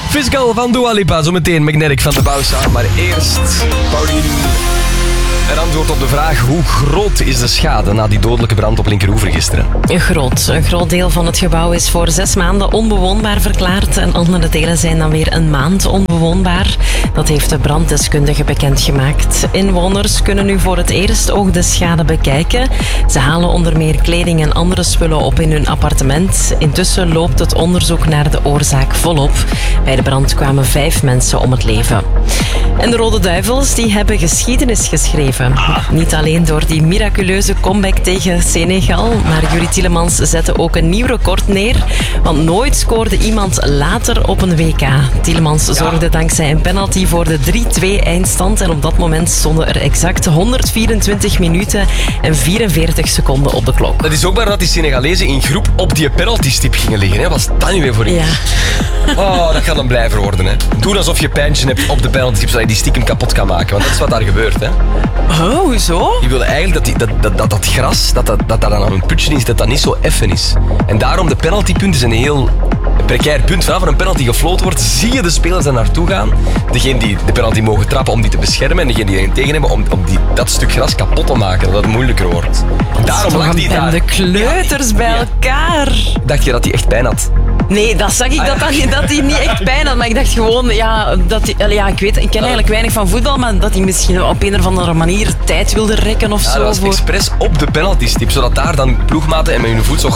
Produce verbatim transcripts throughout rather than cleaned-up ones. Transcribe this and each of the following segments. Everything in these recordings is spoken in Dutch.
Physical van Dua Lipa, zometeen Magnetic van de Bouwsa. Maar eerst, Paulien, een antwoord op de vraag: hoe groot is de schade na die dodelijke brand op Linkeroever gisteren? Groot. Een groot deel van het gebouw is voor zes maanden onbewoonbaar verklaard en andere delen zijn dan weer een maand onbewoonbaar. Dat heeft de branddeskundige bekendgemaakt. Inwoners kunnen nu voor het eerst ook de schade bekijken. Ze halen onder meer kleding en andere spullen op in hun appartement. Intussen loopt het onderzoek naar de oorzaak volop. Bij de brand kwamen vijf mensen om het leven. En de Rode Duivels die hebben geschiedenis geschreven. Niet alleen door die miraculeuze comeback tegen Senegal, maar Yuri Tielemans zette ook een nieuw record neer. Want nooit scoorde iemand later op een W K. Tielemans zorgde dankzij een penalty voor de drie-twee eindstand. En op dat moment stonden er exact honderdvierentwintig minuten en vierenveertig seconden op de klok. Dat is ook maar dat die Senegalezen in groep op die penaltystip gingen liggen. Hè? Wat is dat nu weer voor iets? Ja. Oh, dat gaat een blijver worden. Hè? Doe alsof je pijntje hebt op de penaltystip, zodat je die stiekem kapot kan maken. Want dat is wat daar gebeurt. Hè? Oh, hoezo? Die willen eigenlijk dat, die, dat, dat, dat dat gras, dat, dat, dat daar dan aan een putje is, dat dat niet zo effen is. En daarom de penaltypunt is een heel precair punt. Vanaf er een penalty gefloten wordt, zie je de spelers daar naartoe gaan. Degene die de penalty mogen trappen om die te beschermen en degene die erin tegen hebben om, om die, dat stuk gras kapot te maken, dat het moeilijker wordt. Daarom lag die daar. En de kleuters ja, bij ja. elkaar. Dacht je dat hij echt pijn had? Nee, dat zag ik, Ah, dat, ja. dat, dat hij niet echt pijn had. Maar ik dacht gewoon, ja, dat hij, ja ik weet, ik ken eigenlijk weinig van voetbal, maar dat hij misschien op een of andere manier tijd wilde rekken of Ja, zo. dat was voor... expres op de penaltystip, zodat daar dan ploegmaten en met hun voet zo...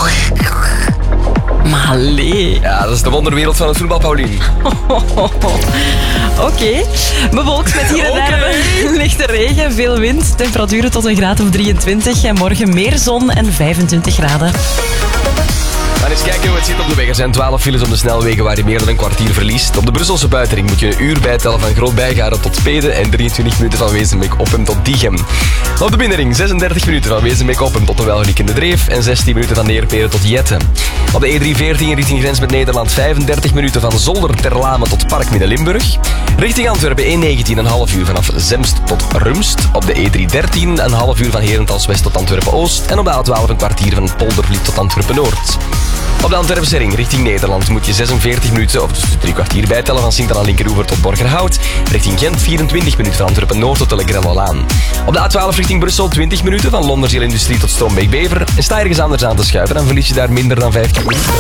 Maar allee. Ja, dat is de wonderwereld van het voetbal, Paulien. Oké. Okay. Bewolkt met hier en daar Okay. lichte regen, veel wind, temperaturen tot een graad of drieëntwintig en morgen meer zon en vijfentwintig graden. Dan eens kijken hoe het zit op de weg. Er zijn twaalf files op de snelwegen waar je meer dan een kwartier verliest. Op de Brusselse buitenring moet je een uur bijtellen van Groot-Bijgaren tot Spede en drieëntwintig minuten van Wezenbeek-Oppem tot Diegem. Op de binnenring zesendertig minuten van Wezenbeek-Oppem tot de Welgerik in de Dreef en zestien minuten van Neerperen tot Jette. Op de E driehonderdveertien richting grens met Nederland vijfendertig minuten van Zolder ter Lame tot Park Midden-Limburg. Richting Antwerpen E negentien een half uur vanaf Zemst tot Rumst. Op de E driehonderddertien een half uur van Herentals West tot Antwerpen-Oost. En op de A twaalf een kwartier van Poldervliet tot Antwerpen-Noord. Op de Antwerpse ring richting Nederland moet je zesenveertig minuten, of dus drie kwartier bijtellen van Sint-Anna Linkeroever tot Borgerhout. Richting Gent vierentwintig minuten van Antwerpen-Noord tot de Le Grellolaan. Op de A twaalf richting Brussel twintig minuten van Londerzeel Industrie tot Strombeek-Bever. En sta ergens anders aan te schuiven, dan verlies je daar minder dan vijf minuten.